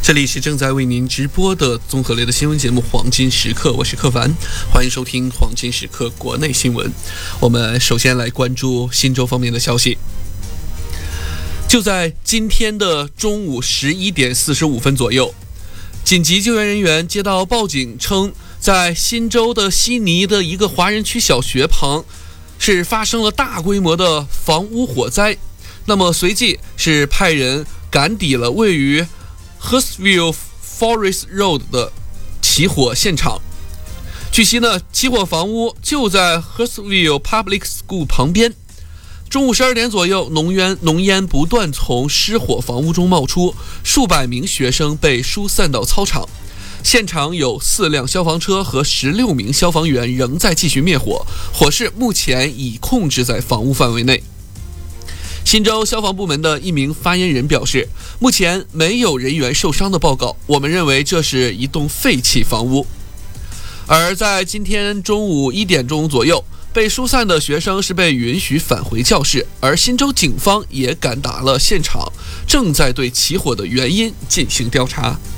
这里是正在为您直播的综合类的新闻节目《黄金时刻》，我是柯凡，欢迎收听《黄金时刻》国内新闻。我们首先来关注新州方面的消息。就在今天的中午11点45分左右，紧急救援人员接到报警称，在新州的悉尼的一个华人区小学旁是发生了大规模的房屋火灾。那么随即是派人赶抵了位于 Hurstville Forest Road 的起火现场。据悉呢，起火房屋就在 Hurstville Public School 旁边。中午12点左右，浓烟不断从失火房屋中冒出，数百名学生被疏散到操场。现场有4辆消防车和16名消防员仍在继续灭火，火势目前已控制在房屋范围内。新州消防部门的一名发言人表示，目前没有人员受伤的报告，我们认为这是一栋废弃房屋。而在今天中午1点钟左右，被疏散的学生是被允许返回教室，而新州警方也赶达了现场，正在对起火的原因进行调查。